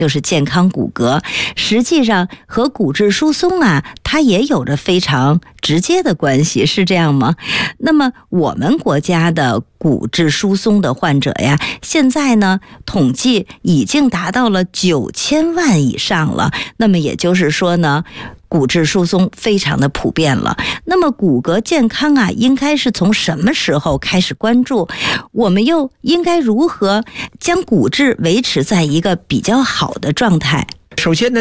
就是健康骨骼，实际上和骨质疏松啊，它也有着非常直接的关系，是这样吗？那么我们国家的骨质疏松的患者呀，现在呢统计已经达到了9000万以上了。那么也就是说呢，骨质疏松非常的普遍了。那么骨骼健康啊，应该是从什么时候开始关注？我们又应该如何将骨质维持在一个比较好的状态？ 首先呢，